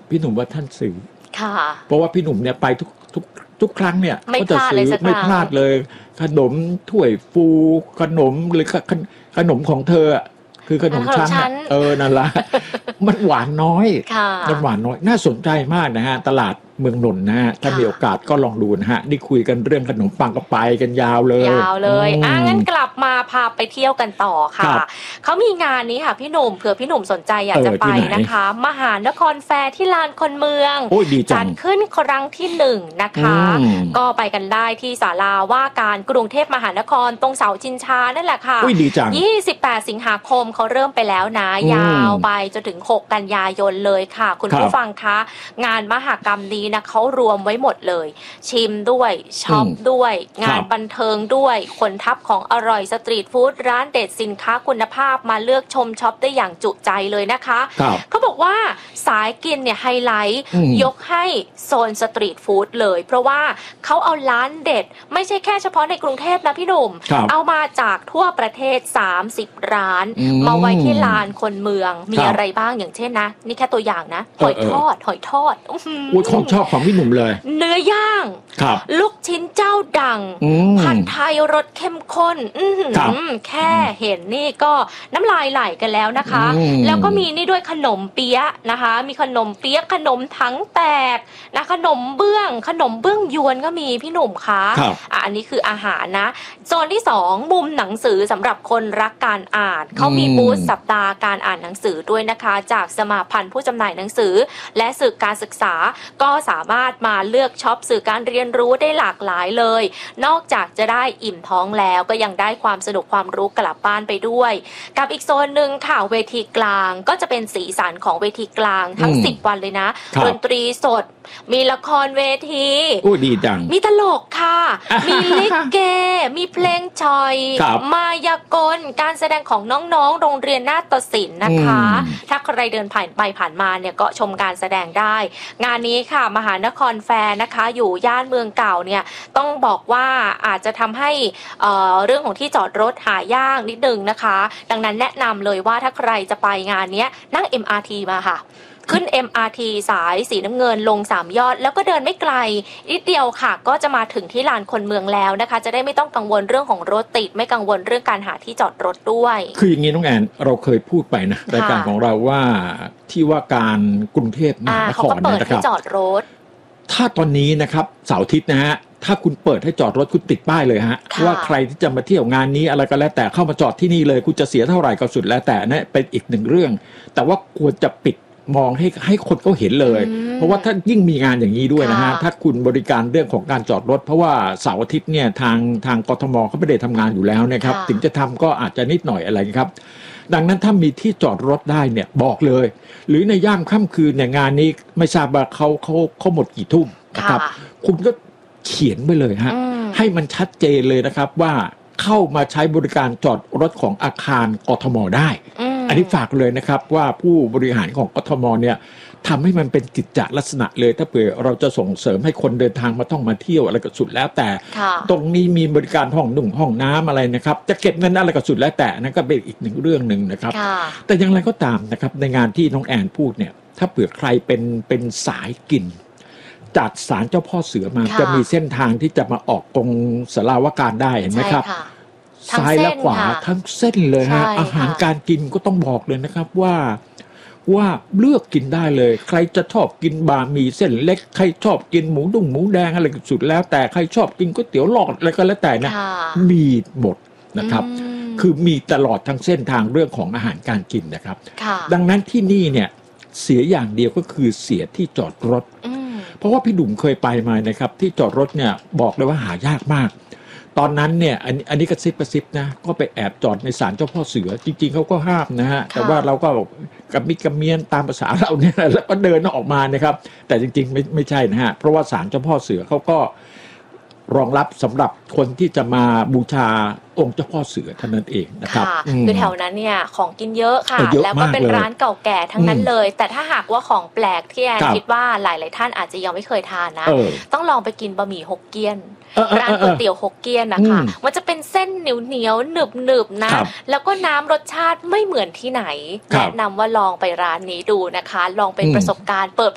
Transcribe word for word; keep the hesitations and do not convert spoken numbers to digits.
พี่หนุ่มว่าท่านซื้อค่ะเพราะว่าพี่หนุ่มเนี่ยไปทุกทุกทุกครั้งเนี่ยไม่พลาดเลยสักครั้งไม่พลาดเลยขนมถ้วยฟูขนมหรือขนมของเธอคือขนมชั้นเออนั่นละมันหวานน้อยมันหวานน้อยน่าสนใจมากนะฮะตลาดเมืองนนท์นะฮะถ้ามีโอกาสก็ลองดูนะฮะนี่คุยกันเรื่องขนมปังก็ไปกันยาวเลยยาวเลยอ่ะงั้นกลับมาพาไปเที่ยวกันต่อค่ะเขามีงานนี้ค่ะพี่หนุ่มเผื่อพี่หนุ่มสนใจอยากจะไปนะคะมหานครแฟร์ที่ลานคนเมืองจัดขึ้นครั้งที่หนึ่งนะคะก็ไปกันได้ที่ศาลาว่าการกรุงเทพมหานครตรงเสาชิงช้านั่นแหละค่ะยี่สิบแปดสิงหาคมเขาเริ่มไปแล้วนะยาวไปจนถึงหกกันยายนเลยค่ะคุณผู้ฟังคะงานมหกรรมนี้นะเขารวมไว้หมดเลยชิมด้วยช็อปด้วยงานบันเทิงด้วยขนทัพของอร่อยสตรีทฟู้ดร้านเด็ดสินค้าคุณภาพมาเลือกชมช็อปได้อย่างจุใจเลยนะคะเขาบอกว่าสายกินเนี่ยไฮไลท์ยกให้โซนสตรีทฟู้ดเลยเพราะว่าเขาเอาร้านเด็ดไม่ใช่แค่เฉพาะในกรุงเทพนะพี่หนุ่มเอามาจากทั่วประเทศสามสิบร้านมาไว้ที่ลานคนเมืองมีอะไรบ้างอย่างเช่นนะนี่แค่ตัวอย่างนะหอยทอดหอยทอดอุ้ยของชอบของพี่หนุ่มเลยเนื้อย่างลูกชิ้นเจ้าดังผัดไทยรสเข้มข้นแค่เห็นนี่ก็น้ำลายไหลกันแล้วนะคะแล้วก็มีนี่ด้วยขนมเปี๊ยะนะคะมีขนมเปี๊ยะขนมถังแตกนะขนมเบื้องขนมเบื้องยวนก็มีพี่หนุ่มคะอันนี้คืออาหารนะโซนที่สองมุมหนังสือสำหรับคนรักการอ่านเขามีบูธสัปดาห์การอ่านหนังสือด้วยนะคะจากสมาพันธ์ผู้จำหน่ายหนังสือและสื่อการศึกษาก็สามารถมาเลือกช็อปสื่อการเรียนรู้ได้หลากหลายเลยนอกจากจะได้อิ่มท้องแล้วก็ยังได้ความสนุกความรู้กลับบ้านไปด้วยกับอีกโซนหนึ่งค่ะเวทีกลางก็จะเป็นสีสันของเวทีกลางทั้งสิบวันเลยนะดนตรีสดมีละครเวทีโอ้ดีจังมีตลกค่ะมีลิเกมีเพลงชอยมายากลการแสดงของน้องๆโรงเรียนนาฏศิลป์นะคะถ้าใครเดินผ่านไปผ่านมาเนี่ยก็ชมการแสดงได้งานนี้ค่ะมหานครแฟร์นะคะอยู่ย่านเมืองเก่าเนี่ยต้องบอกว่าอาจจะทำให้เอ่อเรื่องของที่จอดรถหายากนิดนึงนะคะดังนั้นแนะนำเลยว่าถ้าใครจะไปงานนี้นั่ง เอ็ม อาร์ ที มาค่ะขึ้น เอ็ม อาร์ ที สายสีน้ำเงินลงสามยอดแล้วก็เดินไม่ไกลนิดเดียวค่ะก็จะมาถึงที่ลานคนเมืองแล้วนะคะจะได้ไม่ต้องกังวลเรื่องของรถติดไม่กังวลเรื่องการหาที่จอดรถด้วยคืออย่างนี้น้องแอนเราเคยพูดไปนะรายการของเราว่าที่ว่าการกรุงเทพมหานครเนี่ยนะครับจอดรถถ้าตอนนี้นะครับเสาร์อาทิตย์นะฮะถ้าคุณเปิดให้จอดรถคุณติดป้ายเลยฮะว่าใครที่จะมาเที่ยวงานนี้อะไรก็แล้วแต่เข้ามาจอดที่นี่เลยคุณจะเสียเท่าไหร่ก็สุดแล้วแต่นะเป็นอีกหนึ่งเรื่องแต่ว่าควรจะปิดมองให้ให้คนเขาเห็นเลยเพราะว่าถ้ายิ่งมีงานอย่างนี้ด้วยนะฮะถ้าคุณบริการเรื่องของการจอดรถเพราะว่าเสาร์อาทิตย์เนี่ยทางทางกทมเขาไม่ได้ทำงานอยู่แล้วนะครับถึงจะทำก็อาจจะนิดหน่อยอะไรครับดังนั้นถ้ามีที่จอดรถได้เนี่ยบอกเลยหรือในย่ามค่ำคืนเนี่ยงานนี้ไม่ทราบว่าเขาเขาเขาหมดกี่ทุ่มนะครับคุณก็เขียนไว้เลยฮะให้มันชัดเจนเลยนะครับว่าเข้ามาใช้บริการจอดรถของอาคารกทมได้อันนี้ฝากเลยนะครับว่าผู้บริหารของกทมเนี่ยทำให้มันเป็นกิจจลักษณะเลยถ้าเผื่อเราจะส่งเสริมให้คนเดินทางมาต้องมาเที่ยวอะไรก็สุดแล้วแต่ตรงนี้มีบริการห้องนุ่งห้องน้ำอะไรนะครับจะเก็บเงินอะไรก็สุดแล้วแต่นั่นก็เป็นอีกหนึ่งเรื่องหนึ่งนะครับแต่อย่างไรก็ตามนะครับในงานที่น้องแอนพูดเนี่ยถ้าเผื่อใครเป็นเป็นสายกินจากศาลเจ้าพ่อเสือมาจะมีเส้นทางที่จะมาออกตรงศาลาวการได้เห็นไหมครับซ้ายและขวาทั้งเส้นเลยฮะอาหารการกินก็ต้องบอกเลยนะครับว่าว่าเลือกกินได้เลยใครจะชอบกินบะหมี่เส้นเล็กใครชอบกินหมูดุ้งหมูแดงอะไรสุดแล้วแต่ใครชอบกินก๋วยเตี๋ยวหลอดอะไรก็แล้วแต่นะมีหมดนะครับคือมีตลอดทั้งเส้นทางเรื่องของอาหารการกินนะครับดังนั้นที่นี่เนี่ยเสียอย่างเดียวก็คือเสียที่จอดรถเพราะว่าพี่ดุ่มเคยไปมานะครับที่จอดรถเนี่ยบอกเลยว่าหายากมากตอนนั้นเนี่ยอันอันนี้กระซิบกระซิบนะก็ไปแอบจอดในศาลเจ้าพ่อเสือจริงๆเขาก็ห้ามนะฮะแต่ว่าเราก็กับมิกระเมียนตามภาษาเราเนี่ยแล้วก็เดินออกมานะครับแต่จริงๆไม่ไม่ใช่นะฮะเพราะว่าศาลเจ้าพ่อเสือเขาก็รองรับสำหรับคนที่จะมาบูชาองค์เจ้าพ่อเสือเท่านั้นเองนะครับคือแถวนั้นเนี่ยของกินเยอะค่ะแล้วก็เป็นร้านเก่าแก่ทั้งนั้นเลยแต่ถ้าหากว่าของแปลกที่แอนคิดว่าหลายๆท่านอาจจะยังไม่เคยทานนะต้องลองไปกินบะหมี่ฮกเกี้ยนร้านก๋วยเตี๋ยวฮกเกี้ยนนะคะมันจะเป็นเส้นเหนียวเหนียวหนึบหนึบนะแล้วก็น้ำรสชาติไม่เหมือนที่ไหนแนะนำว่าลองไปร้านนี้ดูนะคะลองเป็นประสบการณ์เปิด